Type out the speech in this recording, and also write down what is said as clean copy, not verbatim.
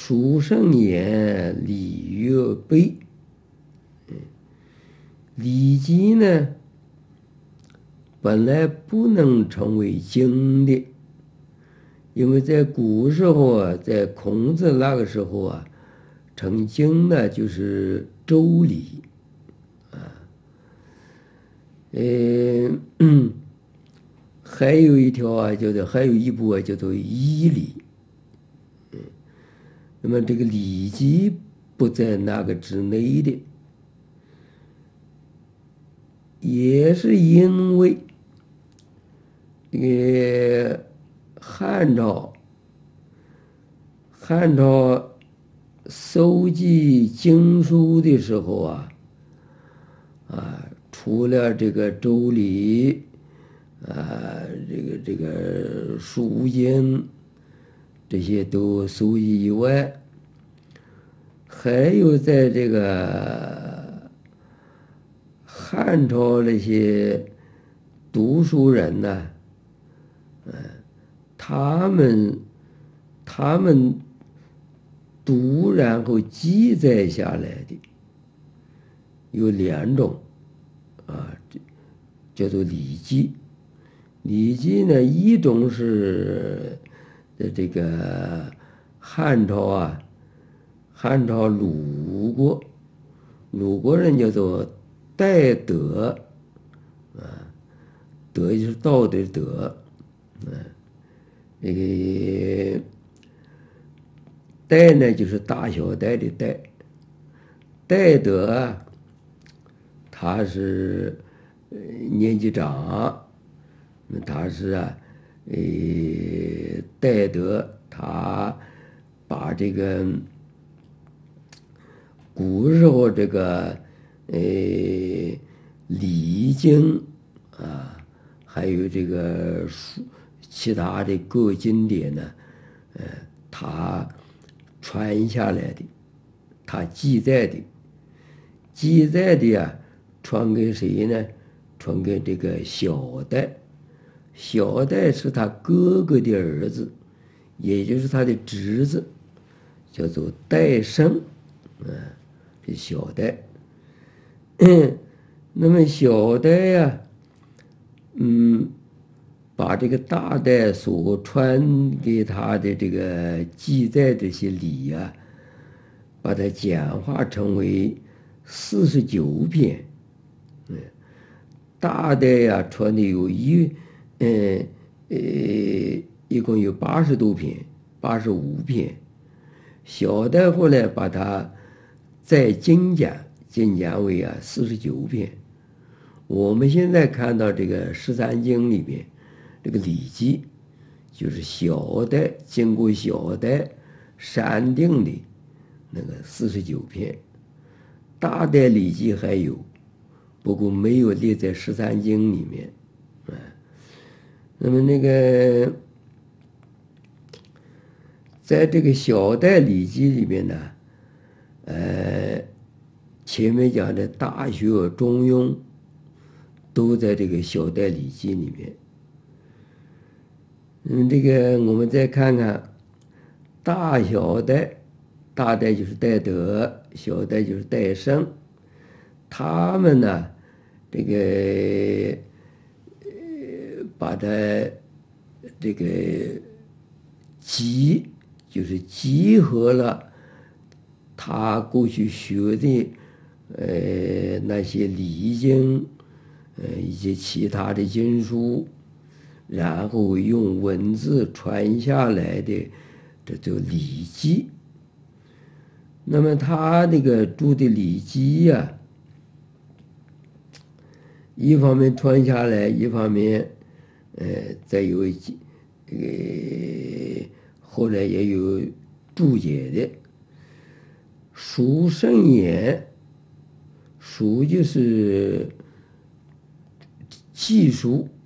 书圣言，礼乐备。礼记呢，本来不能成为经的，因为在古时候啊，在孔子那个时候啊，成经呢就是周礼啊，还有一条啊，还有一部啊，叫做仪礼。那么这个礼记不在那个之内的，也是因为这个汉朝搜集经书的时候啊，除了这个周礼这个书经这些都搜集以外，还有在这个汉朝那些读书人呢，他们读然后记载下来的有两种叫做礼记。礼记呢，一种是这个汉朝鲁国人叫做戴德，德就是道的德，那个戴呢就是大小戴的戴，戴德他是年纪长，他是戴德他把这个古时候这个礼经还有这个其他的各经典呢，他传下来的，他记载的呀，传给谁呢？传给这个小戴。小戴是他哥哥的儿子，也就是他的侄子，叫做戴胜，这小戴。那么小戴呀，把这个大戴所传给他的这个记载这些礼啊，把它简化成为49篇。大戴呀传的一共有80多篇，85篇。小戴后来把它再精简为49篇。我们现在看到这个13经里面，这个礼记就是小戴经过小戴删定的那个49篇。大戴礼记还有，不过没有列在13经里面。那么那个在这个小戴礼记里面呢，前面讲的大学、中庸都在这个小戴礼记里面。这个我们再看看大小戴，大戴就是戴德，小戴就是戴胜，他们呢，这个把它这个就是集合了他过去学的那些礼经，一些其他的经书，然后用文字传下来的，这叫礼记。那么他那个注的礼记呀，一方面传下来，一方面再有后来也有注解的。书圣言，书就是记书。